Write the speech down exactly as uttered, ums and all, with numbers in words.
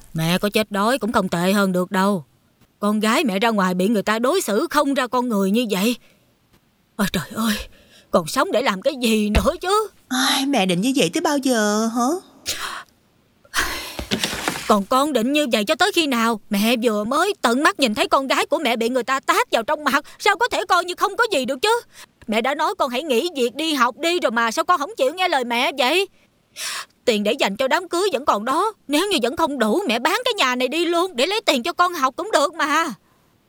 Mẹ có chết đói cũng không tệ hơn được đâu. Con gái mẹ ra ngoài bị người ta đối xử không ra con người như vậy. Ôi trời ơi, còn sống để làm cái gì nữa chứ? Ai, mẹ định như vậy tới bao giờ hả? Còn con định như vậy cho tới khi nào? Mẹ vừa mới tận mắt nhìn thấy con gái của mẹ bị người ta tát vào trong mặt, sao có thể coi như không có gì được chứ? Mẹ đã nói con hãy nghỉ việc đi học đi rồi mà, sao con không chịu nghe lời mẹ vậy? Tiền để dành cho đám cưới vẫn còn đó. Nếu như vẫn không đủ, mẹ bán cái nhà này đi luôn để lấy tiền cho con học cũng được mà.